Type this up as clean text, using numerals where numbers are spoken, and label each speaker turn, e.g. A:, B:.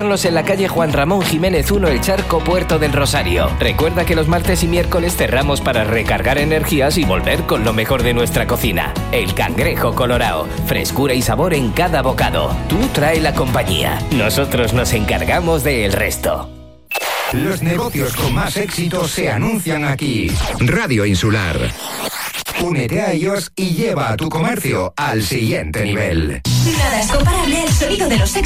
A: visitarnos en la calle Juan Ramón Jiménez 1, El Charco, Puerto del Rosario. Recuerda que los martes y miércoles cerramos para recargar energías y volver con lo mejor de nuestra cocina. El Cangrejo Colorao, frescura y sabor en cada bocado. Tú trae la compañía, nosotros nos encargamos del resto.
B: Los negocios con más éxito se anuncian aquí. Radio Insular. Únete a ellos y lleva a tu comercio al siguiente nivel.
C: Nada es comparable al sonido de los éxitos